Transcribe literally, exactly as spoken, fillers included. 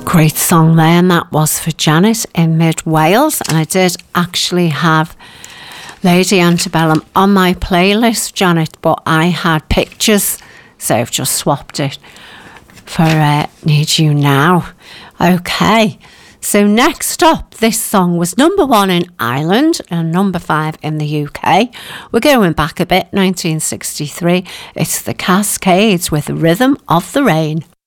Great song there, and that was for Janet in Mid Wales. And I did actually have Lady Antebellum on my playlist, Janet, but I had pictures, so I've just swapped it for uh, Need You Now. Okay, so next up, this song was number one in Ireland and number five in the U K. We're going back a bit, nineteen sixty-three. It's the Cascades with Rhythm of the Rain.